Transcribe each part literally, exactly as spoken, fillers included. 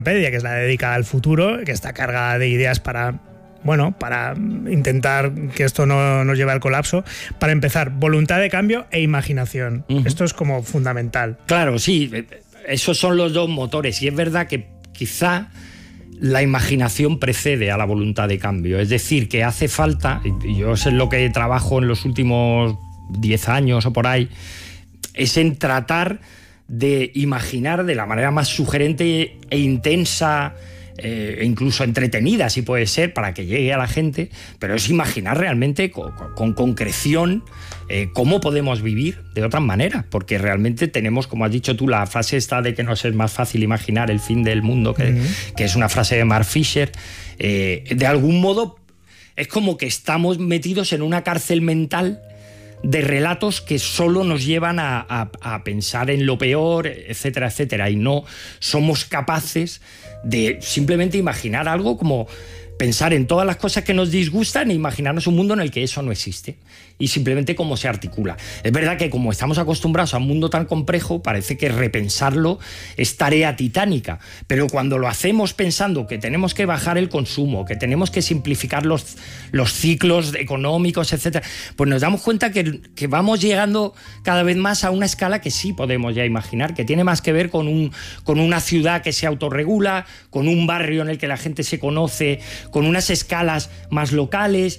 que es la dedicada al futuro, que está cargada de ideas para, bueno, para intentar que esto no nos lleve al colapso. Para empezar, voluntad de cambio e imaginación. Uh-huh. Esto es como fundamental. Claro, sí, esos son los dos motores. Y es verdad que quizá la imaginación precede a la voluntad de cambio. Es decir, que hace falta, y yo sé lo que trabajo en los últimos diez años o por ahí, es en tratar de imaginar de la manera más sugerente e intensa, eh, e incluso entretenida, si puede ser, para que llegue a la gente, pero es imaginar realmente con, con concreción eh, cómo podemos vivir de otras maneras, porque realmente tenemos, como has dicho tú, la frase esta de que nos es más fácil imaginar el fin del mundo, que, uh-huh. que es una frase de Mark Fisher. Eh, de algún modo es como que estamos metidos en una cárcel mental de relatos que solo nos llevan a, a, a pensar en lo peor, etcétera, etcétera, y no somos capaces de simplemente imaginar algo como pensar en todas las cosas que nos disgustan e imaginarnos un mundo en el que eso no existe y simplemente cómo se articula. Es verdad que como estamos acostumbrados a un mundo tan complejo, parece que repensarlo es tarea titánica, pero cuando lo hacemos pensando que tenemos que bajar el consumo, que tenemos que simplificar los, los ciclos económicos, etcétera, pues nos damos cuenta que, que vamos llegando cada vez más a una escala que sí podemos ya imaginar, que tiene más que ver con, un, con una ciudad que se autorregula, con un barrio en el que la gente se conoce, con unas escalas más locales.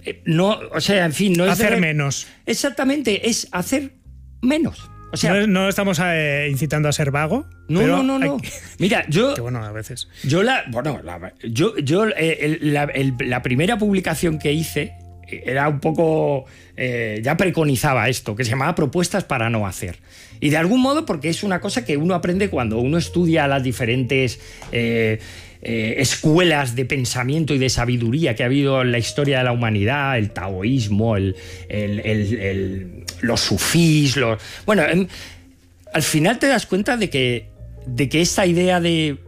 No, o sea, en fin, no es hacer de... menos. Exactamente, es hacer menos. O sea, no, no estamos eh, incitando a ser vago. No, pero no, no, no. Hay... Mira, yo. Que bueno, a veces. Yo la, bueno, la, yo, yo eh, el, la, el, la primera publicación que hice era un poco, eh, ya preconizaba esto, que se llamaba Propuestas para no hacer. Y de algún modo, porque es una cosa que uno aprende cuando uno estudia las diferentes eh, eh, escuelas de pensamiento y de sabiduría que ha habido en la historia de la humanidad, el taoísmo, el, el, el, el, los sufís, los... Bueno, en, al final te das cuenta de que, de que esta idea de,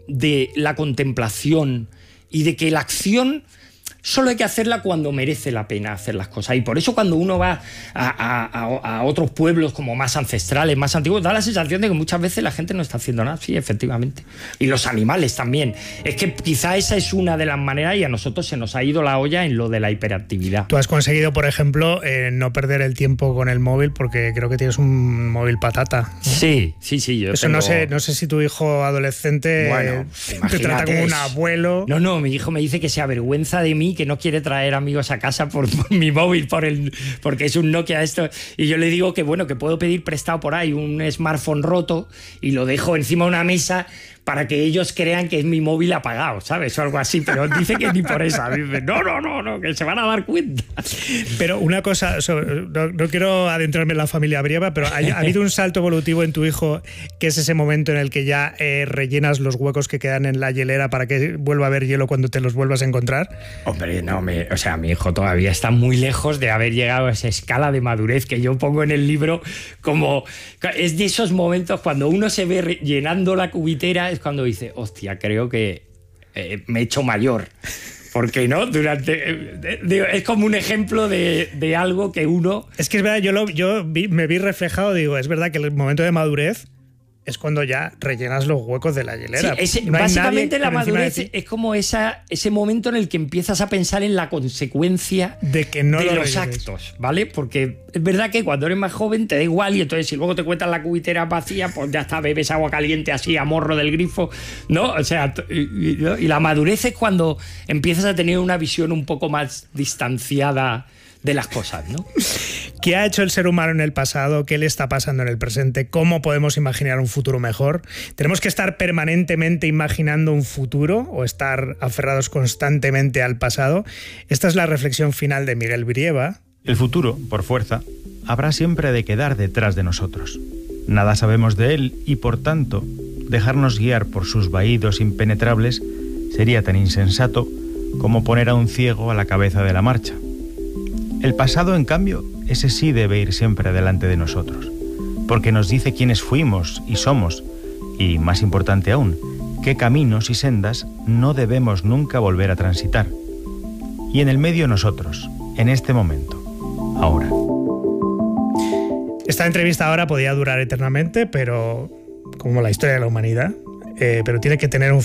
de la contemplación y de que la acción solo hay que hacerla cuando merece la pena hacer las cosas. Y por eso cuando uno va a, a, a otros pueblos como más ancestrales, más antiguos, da la sensación de que muchas veces la gente no está haciendo nada. Sí, efectivamente. Y los animales también. Es que quizá esa es una de las maneras, y a nosotros se nos ha ido la olla en lo de la hiperactividad. Tú has conseguido, por ejemplo, eh, no perder el tiempo con el móvil, porque creo que tienes un móvil patata, ¿no? Sí, sí, sí. Yo Eso tengo... no sé, no sé si tu hijo adolescente bueno, te trata como un abuelo. No, no, mi hijo me dice que se avergüenza de mí, que no quiere traer amigos a casa por, por mi móvil, por el, porque es un Nokia esto. Y yo le digo que bueno, que puedo pedir prestado por ahí un smartphone roto y lo dejo encima de una mesa para que ellos crean que es mi móvil apagado, ¿sabes? O algo así, pero dice que ni por esa. Dice, no, no, no, no, que se van a dar cuenta. Pero una cosa, no, no quiero adentrarme en la familia Brieva, pero ¿ha, ha habido un salto evolutivo en tu hijo, que es ese momento en el que ya eh, rellenas los huecos que quedan en la hielera para que vuelva a haber hielo cuando te los vuelvas a encontrar? Hombre, no, me, o sea, mi hijo todavía está muy lejos de haber llegado a esa escala de madurez que yo pongo en el libro, como es de esos momentos cuando uno se ve llenando la cubitera, es cuando dice, hostia, creo que eh, me he hecho mayor. Porque no, durante eh, de, es como un ejemplo de, de algo que uno... Es que es verdad, yo, lo, yo vi, me vi reflejado, digo, es verdad que el momento de madurez es cuando ya rellenas los huecos de la hielera. Sí, ese, no básicamente la madurez es como esa, ese momento en el que empiezas a pensar en la consecuencia de, que no de lo los rellenes. actos, ¿vale? Porque es verdad que cuando eres más joven te da igual, y entonces si luego te cuentas la cubitera vacía, pues ya está, bebes agua caliente así a morro del grifo, ¿no? O sea, y, y, y la madurez es cuando empiezas a tener una visión un poco más distanciada de las cosas, ¿no? ¿Qué ha hecho el ser humano en el pasado? ¿Qué le está pasando en el presente? ¿Cómo podemos imaginar un futuro mejor? ¿Tenemos que estar permanentemente imaginando un futuro o estar aferrados constantemente al pasado? Esta es la reflexión final de Miguel Brieva. El futuro, por fuerza, habrá siempre de quedar detrás de nosotros. Nada sabemos de él y, por tanto, dejarnos guiar por sus vaídos impenetrables sería tan insensato como poner a un ciego a la cabeza de la marcha. El pasado, en cambio, ese sí debe ir siempre delante de nosotros, porque nos dice quiénes fuimos y somos, y, más importante aún, qué caminos y sendas no debemos nunca volver a transitar. Y en el medio nosotros, en este momento, ahora. Esta entrevista ahora podía durar eternamente, pero como la historia de la humanidad, eh, pero tiene que tener un